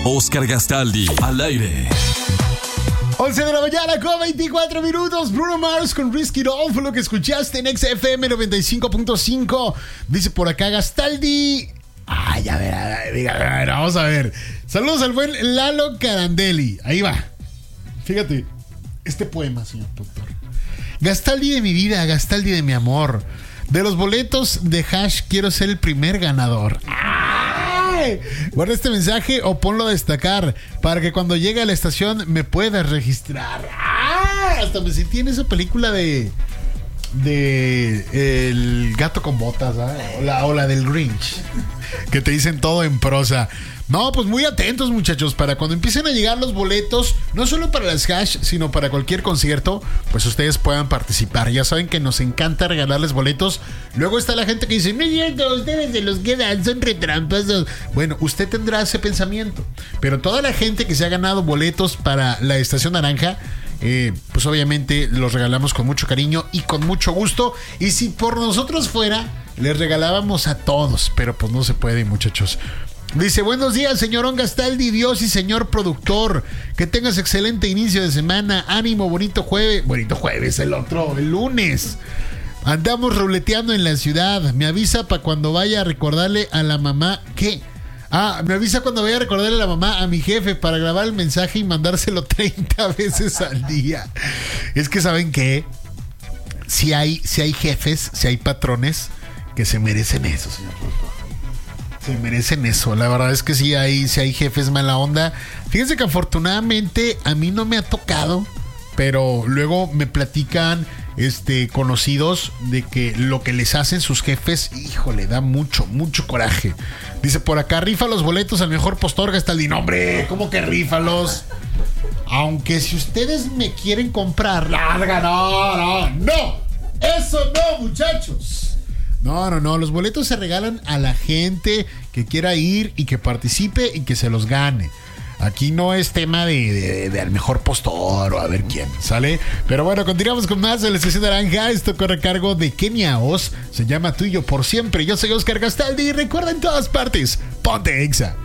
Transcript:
Oscar Gastaldi, al aire. 11 de la mañana con 24 minutos. Bruno Mars con Risk It All fue lo que escuchaste en XFM 95.5. Dice por acá Gastaldi. Ay, a ver, vamos a ver. Saludos al buen Lalo Carandelli. Ahí va. Fíjate, este poema, señor doctor. Gastaldi de mi vida, Gastaldi de mi amor. De los boletos de Hash quiero ser el primer ganador. Guarda este mensaje o ponlo a destacar para que cuando llegue a la estación me puedas registrar. Hasta me sentí en esa película de El gato con botas, o la del Grinch, que te dicen todo en prosa. No, pues muy atentos, muchachos, para cuando empiecen a llegar los boletos, no solo para las Hash, sino para cualquier concierto, pues ustedes puedan participar. Ya saben que nos encanta regalarles boletos. Luego está la gente que dice, no es cierto, ustedes se los quedan, son retramposos. Bueno, usted tendrá ese pensamiento, pero toda la gente que se ha ganado boletos para la Estación Naranja, pues obviamente los regalamos con mucho cariño y con mucho gusto. Y si por nosotros fuera, les regalábamos a todos, pero pues no se puede, muchachos. Dice, buenos días, señorón Gastaldi, Dios y señor productor. Que tengas excelente inicio de semana. Ánimo, bonito jueves. Bonito jueves, el lunes. Andamos ruleteando en la ciudad. Me avisa para cuando vaya a recordarle a la mamá. ¿Qué? Me avisa cuando vaya a recordarle a la mamá a mi jefe para grabar el mensaje y mandárselo 30 veces al día. Es que, ¿saben qué? Si hay jefes, si hay patrones que se merecen eso, señor productor. Se merecen eso, la verdad es que sí hay jefes mala onda. Fíjense que afortunadamente a mí no me ha tocado, pero luego me platican conocidos de que lo que les hacen sus jefes, híjole, da mucho coraje. Dice por acá, rifa los boletos al mejor postor Gastaldi. No, hombre, ¿cómo que rífalos? Aunque si ustedes me quieren comprar, larga, no, eso no, muchachos. No, los boletos se regalan a la gente que quiera ir y que participe y que se los gane. Aquí no es tema de al mejor postor o a ver quién, ¿sale? Pero bueno, continuamos con más de la Estación Naranja. Esto corre a cargo de Kenia Oz. Se llama Tú y Yo por Siempre. Yo soy Oscar Gastaldi y recuerda en todas partes, ponte Exa.